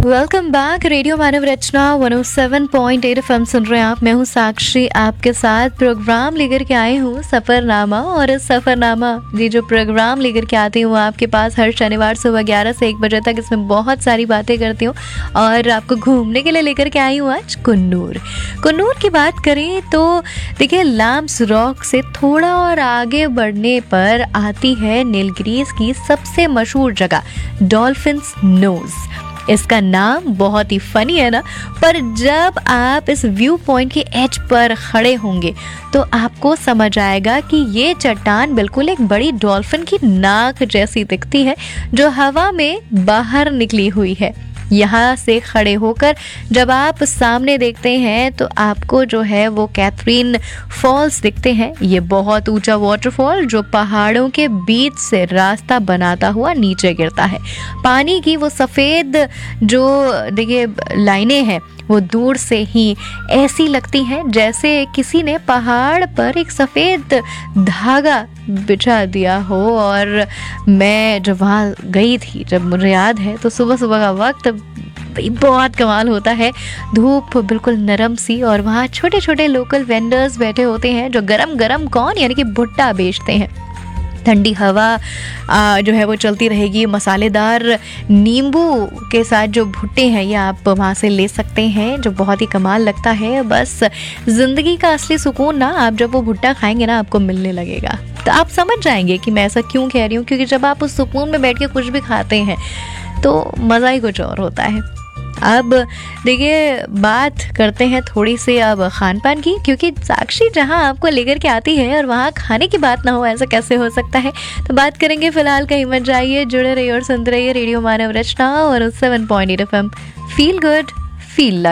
Welcome back. Radio मानव रचना 107.8 FM सुन रहे हैं आप। मैं हूँ साक्षी, आपके साथ प्रोग्राम लेकर के आई हूँ सफ़रनामा। और इस सफ़रनामा ये जो प्रोग्राम लेकर के आती हूँ आपके पास हर शनिवार सुबह 11 से 1 बजे तक, इसमें बहुत सारी बातें करती हूँ और आपको घूमने के लिए लेकर के आई हूँ आज कुन्नूर की बात करें तो देखिए, लैम्स रॉक से थोड़ा और आगे बढ़ने पर आती है नीलगिरीज की सबसे मशहूर जगह डॉल्फिन्स नोज। इसका नाम बहुत ही फनी है ना, पर जब आप इस व्यू पॉइंट के एज पर खड़े होंगे तो आपको समझ आएगा कि ये चट्टान बिल्कुल एक बड़ी डॉल्फिन की नाक जैसी दिखती है जो हवा में बाहर निकली हुई है। यहाँ से खड़े होकर जब आप सामने देखते हैं तो आपको जो है वो कैथरीन फॉल्स दिखते हैं। ये बहुत ऊंचा वाटरफॉल जो पहाड़ों के बीच से रास्ता बनाता हुआ नीचे गिरता है। पानी की वो सफ़ेद जो देखिए लाइनें हैं वो दूर से ही ऐसी लगती हैं जैसे किसी ने पहाड़ पर एक सफ़ेद धागा बिछा दिया हो। और मैं जब वहाँ गई थी, जब मुझे याद है, तो सुबह सुबह का वक्त बहुत कमाल होता है। धूप बिल्कुल नरम सी और वहाँ छोटे छोटे लोकल वेंडर्स बैठे होते हैं जो गरम गरम कॉर्न यानी कि भुट्टा बेचते हैं। ठंडी हवा जो है वो चलती रहेगी। मसालेदार नींबू के साथ जो भुट्टे हैं ये आप वहाँ से ले सकते हैं, जो बहुत ही कमाल लगता है। बस ज़िंदगी का असली सुकून ना आप जब वो भुट्टा खाएंगे ना आपको मिलने लगेगा। तो आप समझ जाएंगे कि मैं ऐसा क्यों कह रही हूँ, क्योंकि जब आप उस सुकून में बैठ के कुछ भी खाते हैं तो मज़ा ही कुछ और होता है। अब देखिए, बात करते हैं थोड़ी सी अब खान पान की, क्योंकि साक्षी जहां आपको लेकर के आती है और वहां खाने की बात ना हो, ऐसा कैसे हो सकता है। तो बात करेंगे। फिलहाल कहीं मत जाइए, जुड़े रहिए और सुनते रहिए रेडियो मानव रचना और 107.8 FM। Feel good, feel